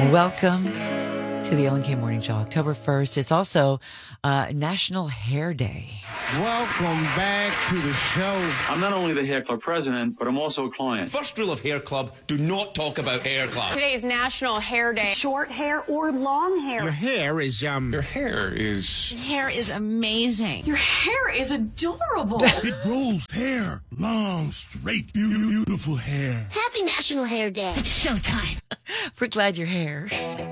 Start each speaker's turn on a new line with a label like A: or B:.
A: Welcome to the Ellen K Morning Show, October 1st. It's also National Hair Day.
B: Welcome back to the show.
C: I'm not only the Hair Club president, but I'm also a client.
D: First rule of Hair Club, do not talk about Hair Club.
E: Today is National Hair Day. Short hair or long hair.
B: Your hair is,
F: Your hair is
G: amazing.
E: Your hair is adorable.
H: It grows hair. Long, straight, beautiful hair.
I: Happy National Hair Day.
G: It's showtime.
A: We're glad you're here.